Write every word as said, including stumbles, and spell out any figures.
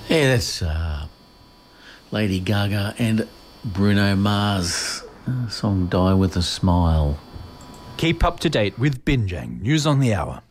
Yeah, that's uh, Lady Gaga and Bruno Mars. Uh, song Die With A Smile. Keep up to date with Binjang News on the Hour.